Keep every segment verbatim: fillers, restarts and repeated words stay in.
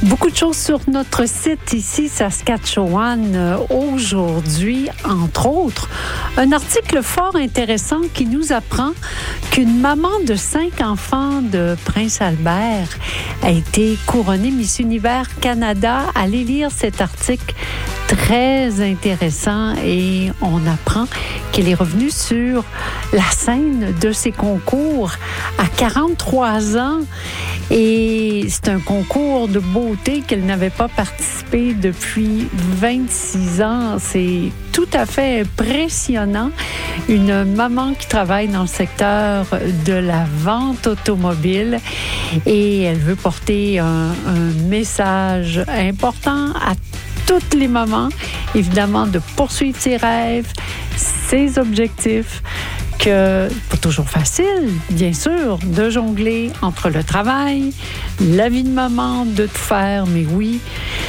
Beaucoup de choses sur notre site ici, Saskatchewan, euh, aujourd'hui, entre autres. Un article fort intéressant qui nous apprend qu'une maman de cinq enfants de Prince Albert a été couronnée Miss Univers Canada. Allez lire cet article très intéressant et on apprend qu'elle est revenue sur la scène de ces concours à quarante-trois ans. Et c'est un concours de beauté qu'elle n'avait pas participé depuis vingt-six ans. C'est tout à fait impressionnant. Une maman qui travaille dans le secteur de la vente automobile et elle veut porter un, un message important à toutes les mamans, évidemment, de poursuivre ses rêves, ses objectifs, que pas toujours facile, bien sûr, de jongler entre le travail, la vie de maman, de tout faire, mais oui,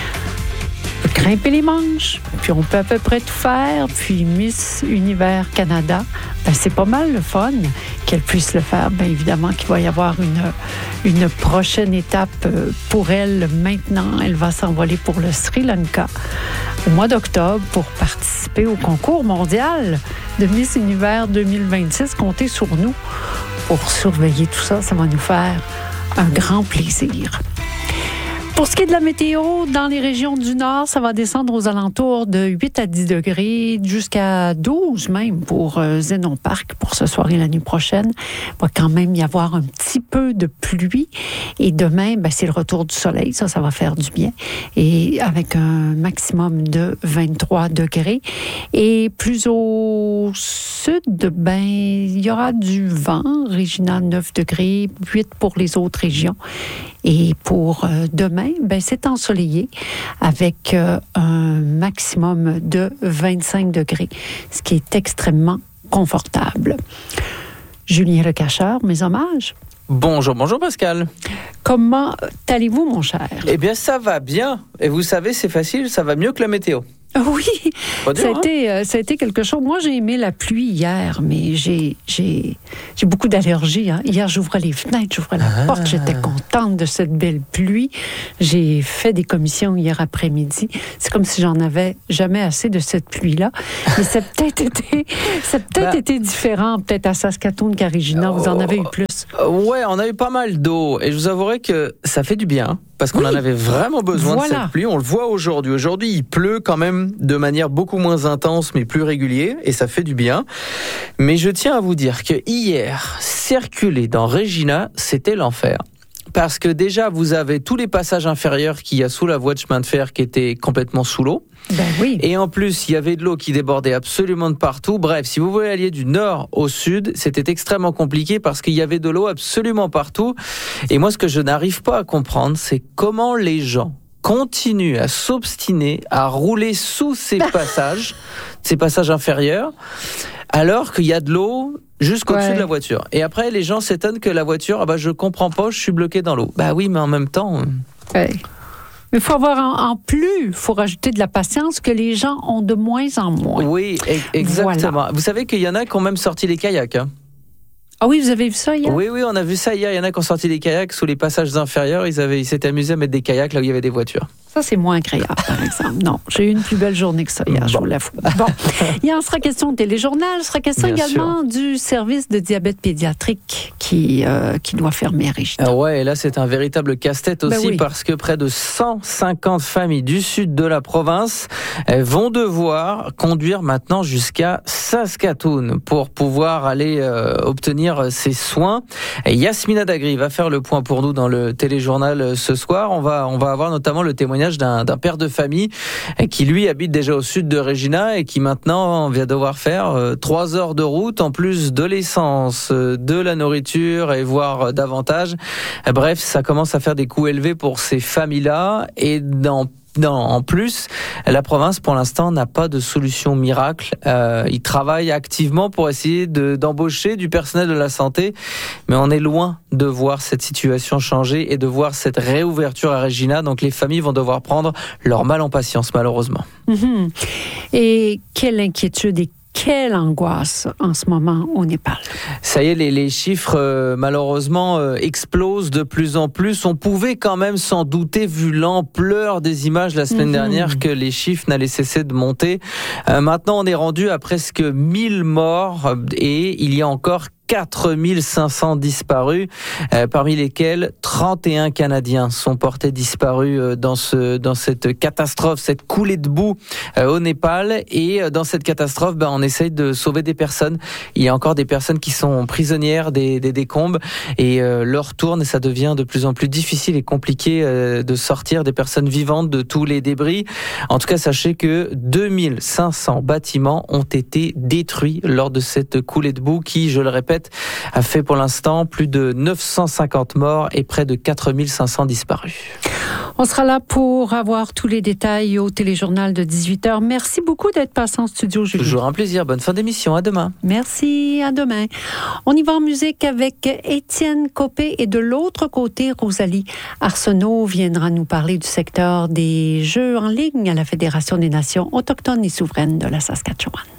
on peut grimper les manches, puis on peut à peu près tout faire, puis Miss Univers Canada, ben c'est pas mal le fun qu'elle puisse le faire. Bien évidemment qu'il va y avoir une, une prochaine étape pour elle maintenant. Elle va s'envoler pour le Sri Lanka au mois d'octobre pour participer au concours mondial de Miss Univers deux mille vingt-six. Comptez sur nous pour surveiller tout ça. Ça va nous faire un grand plaisir. Pour ce qui est de la météo, dans les régions du Nord, ça va descendre aux alentours de huit à dix degrés, jusqu'à douze même pour euh, Zénon Park pour ce soir et la nuit prochaine. Il va quand même y avoir un petit peu de pluie. Et demain, ben, c'est le retour du soleil. Ça, ça va faire du bien. Et avec un maximum de vingt-trois degrés. Et plus au sud, ben, il y aura du vent. Regina, neuf degrés, huit pour les autres régions. Et pour euh, demain, ben, c'est ensoleillé avec euh, un maximum de vingt-cinq degrés, ce qui est extrêmement confortable. Julien Lecacheur, mes hommages. Bonjour, bonjour Pascal. Comment allez-vous, mon cher? Eh bien, ça va bien. Et vous savez, c'est facile, ça va mieux que la météo. Oui, dur, ça, a hein? été, euh, ça a été quelque chose. Moi, j'ai aimé la pluie hier, mais j'ai, j'ai, j'ai beaucoup d'allergies. Hein. Hier, j'ouvrais les fenêtres, j'ouvrais la ah. porte. J'étais contente de cette belle pluie. J'ai fait des commissions hier après-midi. C'est comme si j'en avais jamais assez de cette pluie-là. Mais ça a peut-être été, ça a peut-être bah, été différent, peut-être à Saskatoon qu'à Regina. Vous en avez eu plus. Euh, ouais, on a eu pas mal d'eau. Et je vous avouerai que ça fait du bien. Parce qu'on oui. en avait vraiment besoin voilà. de cette pluie. On le voit aujourd'hui. Aujourd'hui, il pleut quand même de manière beaucoup moins intense, mais plus régulière, et ça fait du bien. Mais je tiens à vous dire que hier, circuler dans Regina, c'était l'enfer. Parce que déjà, vous avez tous les passages inférieurs qu'il y a sous la voie de chemin de fer qui étaient complètement sous l'eau. Ben oui. Et en plus, il y avait de l'eau qui débordait absolument de partout. Bref, si vous voulez aller du nord au sud, c'était extrêmement compliqué parce qu'il y avait de l'eau absolument partout. Et moi, ce que je n'arrive pas à comprendre, c'est comment les gens continuent à s'obstiner à rouler sous ces passages, ces passages inférieurs, alors qu'il y a de l'eau jusqu'au-dessus ouais. de la voiture. Et après, les gens s'étonnent que la voiture, ah bah je comprends pas, je suis bloqué dans l'eau. Bah oui, mais en même temps. Ouais. Mais il faut avoir en, en plus, il faut rajouter de la patience que les gens ont de moins en moins. Oui, exactement. Voilà. Vous savez qu'il y en a qui ont même sorti les kayaks. Hein. Ah oui, vous avez vu ça hier? Oui, oui, on a vu ça hier. Il y en a qui ont sorti des kayaks sous les passages inférieurs. Ils, avaient, ils s'étaient amusés à mettre des kayaks là où il y avait des voitures. Ça, c'est moins agréable, par exemple. Non, j'ai eu une plus belle journée que ça hier, bon. je vous l'avoue. Bon, il en sera question de téléjournal, il sera question Bien également sûr. du service de diabète pédiatrique qui, euh, qui doit fermer à Regina. Ah ouais, et là, c'est un véritable casse-tête aussi ben oui. parce que près de cent cinquante familles du sud de la province vont devoir conduire maintenant jusqu'à Saskatoon pour pouvoir aller euh, obtenir ces soins. Et Yasmina Dagri va faire le point pour nous dans le téléjournal ce soir. On va, on va avoir notamment le témoignage D'un, d'un père de famille qui lui habite déjà au sud de Regina et qui maintenant vient devoir faire euh, trois heures de route en plus de l'essence, euh, de la nourriture et voire davantage. Euh, bref, ça commence à faire des coûts élevés pour ces familles-là et dans Non, en plus, la province, pour l'instant, n'a pas de solution miracle. Euh, ils travaillent activement pour essayer de, d'embaucher du personnel de la santé, mais on est loin de voir cette situation changer et de voir cette réouverture à Regina. Donc, les familles vont devoir prendre leur mal en patience, malheureusement. Mmh. Et quelle inquiétude et quelle angoisse en ce moment au Népal. Ça y est, les, les chiffres euh, malheureusement euh, explosent de plus en plus. On pouvait quand même s'en douter vu l'ampleur des images la semaine mmh. dernière que les chiffres n'allaient cesser de monter. Euh, maintenant, on est rendu à presque mille morts et il y a encore quatre mille cinq cents disparus, euh, parmi lesquels trente et un Canadiens sont portés disparus euh, dans ce dans cette catastrophe, cette coulée de boue euh, au Népal. Et euh, dans cette catastrophe, ben, on essaye de sauver des personnes. Il y a encore des personnes qui sont prisonnières des, des décombres et euh, leur tourne et ça devient de plus en plus difficile et compliqué euh, de sortir des personnes vivantes de tous les débris. En tout cas, sachez que deux mille cinq cents bâtiments ont été détruits lors de cette coulée de boue qui, je le répète, a fait pour l'instant plus de neuf cent cinquante morts et près de quatre mille cinq cents disparus. On sera là pour avoir tous les détails au téléjournal de dix-huit heures. Merci beaucoup d'être passé en studio, Julie. Toujours un plaisir. Bonne fin d'émission. À demain. Merci. À demain. On y va en musique avec Étienne Copé et de l'autre côté, Rosalie Arsenault viendra nous parler du secteur des jeux en ligne à la Fédération des Nations autochtones et souveraines de la Saskatchewan.